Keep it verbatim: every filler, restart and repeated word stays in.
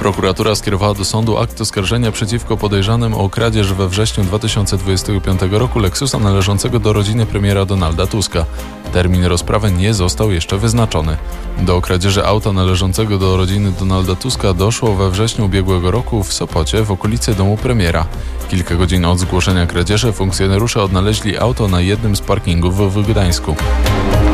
Prokuratura skierowała do sądu akt oskarżenia przeciwko podejrzanym o kradzież we wrześniu dwa tysiące dwudziestego piątego roku Lexusa należącego do rodziny premiera Donalda Tuska. Termin rozprawy nie został jeszcze wyznaczony. Do kradzieży auta należącego do rodziny Donalda Tuska doszło we wrześniu ubiegłego roku w Sopocie w okolicy domu premiera. Kilka godzin od zgłoszenia kradzieży funkcjonariusze odnaleźli auto na jednym z parkingów w Gdańsku.